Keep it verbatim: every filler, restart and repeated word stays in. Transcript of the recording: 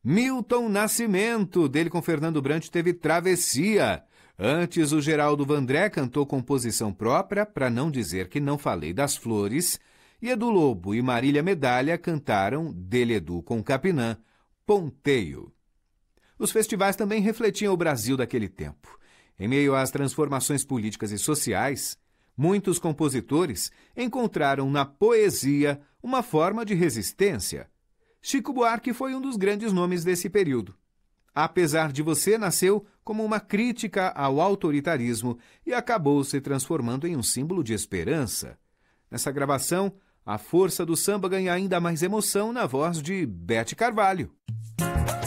Milton Nascimento, dele com Fernando Brant, teve Travessia. Antes, o Geraldo Vandré cantou composição própria, para não dizer que não falei das flores, e Edu Lobo e Marília Medalha cantaram, dele Edu com Capinã, Ponteio. Os festivais também refletiam o Brasil daquele tempo. Em meio às transformações políticas e sociais, muitos compositores encontraram na poesia uma forma de resistência. Chico Buarque foi um dos grandes nomes desse período. Apesar de Você nasceu como uma crítica ao autoritarismo e acabou se transformando em um símbolo de esperança. Nessa gravação, a força do samba ganha ainda mais emoção na voz de Bete Carvalho.